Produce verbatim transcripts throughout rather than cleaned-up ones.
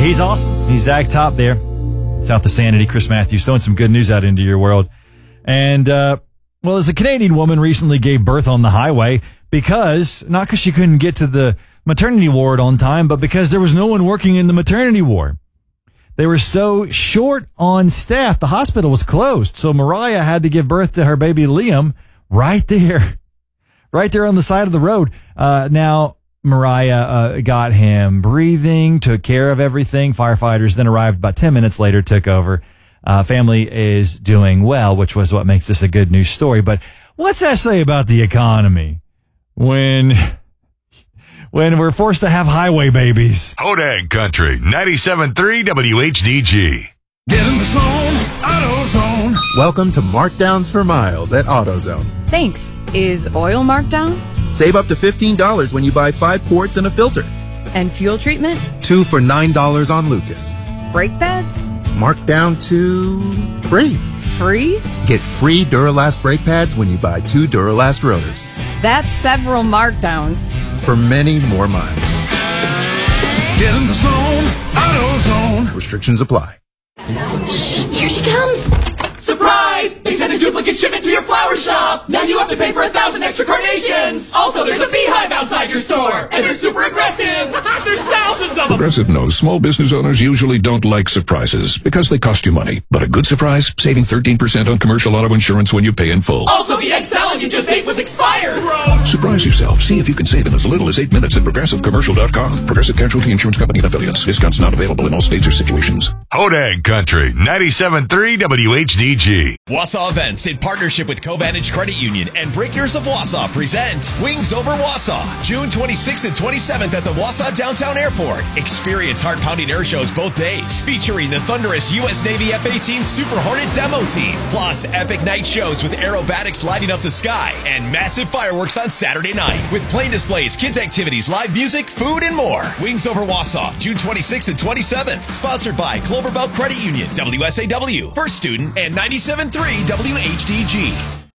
He's awesome. He's Zach Top there. South of Sanity, Chris Matthews, throwing some good news out into your world. And, uh, well, as a Canadian woman recently gave birth on the highway because, not because she couldn't get to the maternity ward on time, but because there was no one working in the maternity ward. They were so short on staff, the hospital was closed. So Mariah had to give birth to her baby Liam right there, right there on the side of the road. Uh, now, Mariah uh, got him breathing, took care of everything. Firefighters then arrived about ten minutes later, took over. Uh, family is doing well, which was what makes this a good news story. But what's that say about the economy when, when we're forced to have highway babies? Hodag Country, ninety-seven point three W H D G. Get in the zone, AutoZone. Welcome to Markdowns for Miles at AutoZone. Thanks. Is oil marked down? Save up to fifteen dollars when you buy five quarts and a filter. And fuel treatment? Two for nine dollars on Lucas. Brake pads? Marked down to free. Free? Get free Duralast brake pads when you buy two Duralast rotors. That's several markdowns. For many more miles. Get in the zone, AutoZone. Restrictions apply. Shh, here she comes. Surprise! They sent a duplicate shipment to your flower shop. Now you have to pay for a thousand extra carnations. Also, there's a beehive outside your store, and they're super aggressive. There's thousands of them. Progressive knows small business owners usually don't like surprises because they cost you money. But a good surprise, saving thirteen percent on commercial auto insurance when you pay in full. Also, the egg salad you just ate was expired. Gross. Surprise yourself. See if you can save in as little as eight minutes at progressive commercial dot com. Progressive Casualty Insurance Company and affiliates. Discounts not available in all states or situations. Hodag Country, ninety-seven point three W H D G. Wausau Events, in partnership with Covantage Credit Union and Breakers of Wausau, present Wings Over Wausau, June twenty-sixth and twenty-seventh at the Wausau Downtown Airport. Experience heart-pounding air shows both days, featuring the thunderous U S Navy F eighteen Super Hornet demo team, plus epic night shows with aerobatics lighting up the sky, and massive fireworks on Saturday night, with plane displays, kids activities, live music, food, and more. Wings Over Wausau, June twenty-sixth and twenty-seventh, sponsored by Cloverbelt Credit Union, W S A W, First Student, and ninety-seven point three W H D G.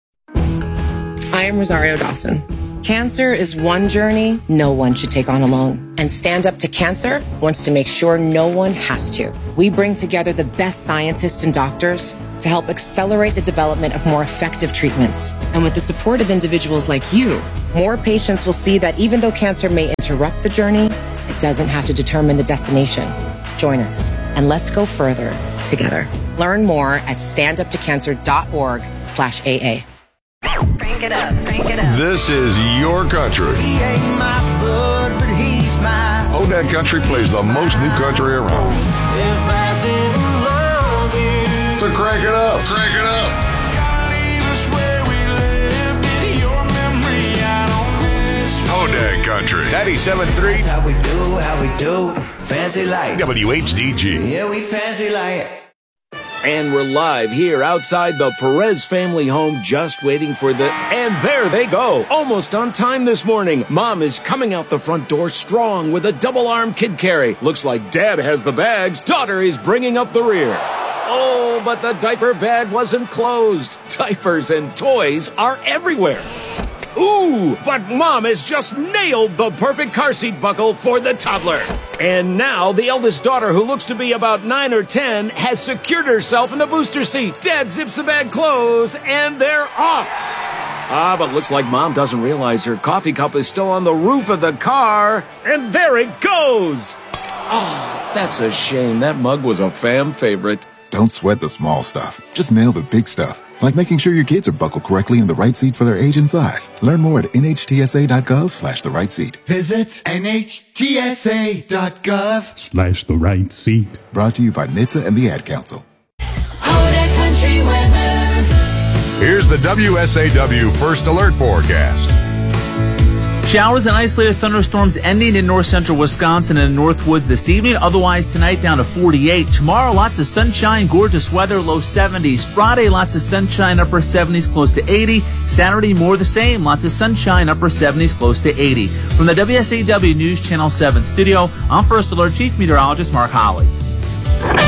I am Rosario Dawson. Cancer is one journey no one should take on alone. And Stand Up to Cancer wants to make sure no one has to. We bring together the best scientists and doctors to help accelerate the development of more effective treatments. And with the support of individuals like you, more patients will see that even though cancer may interrupt the journey, it doesn't have to determine the destination. Join us and let's go further together. Learn more at stand up to cancer dot org slash A A. Crank it up, crank it up. This is your country. He ain't my blood, but he's my. Hodag Country plays the most new country around. If I didn't love you. So crank it up. Crank it up. Gotta leave us where we left it. Your memory, I don't miss. Hodag Country, ninety-seven point three How we do, how we do. Fancy like. W H D G. Yeah, we fancy like. And we're live here outside the Perez family home, just waiting for the... And there they go, almost on time this morning. Mom is coming out the front door strong with a double-arm kid carry. Looks like Dad has the bags. Daughter is bringing up the rear. Oh, but the diaper bag wasn't closed. Diapers and toys are everywhere. Ooh, but Mom has just nailed the perfect car seat buckle for the toddler. And now the eldest daughter, who looks to be about nine or ten, has secured herself in the booster seat. Dad zips the bag closed, and they're off. Ah, but looks like Mom doesn't realize her coffee cup is still on the roof of the car. And there it goes. Oh, that's a shame. That mug was a fam favorite. Don't sweat the small stuff. Just nail the big stuff. Like making sure your kids are buckled correctly in the right seat for their age and size. Learn more at N H T S A dot gov slash the right seat. Visit N H T S A dot gov Slash the right seat. Brought to you by N H T S A and the Ad Council. Hodag Country weather. Here's the W S A W First Alert Forecast. Showers and isolated thunderstorms ending in north central Wisconsin and Northwoods this evening. Otherwise, tonight down to forty-eight. Tomorrow, lots of sunshine, gorgeous weather, low seventies. Friday, lots of sunshine, upper seventies, close to eighty. Saturday, more the same. Lots of sunshine, upper seventies, close to eighty. From the W S A W News Channel seven studio, I'm First Alert Chief Meteorologist Mark Holly.